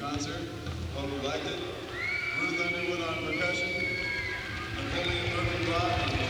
concert. Hope you liked it. Ruth Underwood on percussion. Napoleon Murphy Rock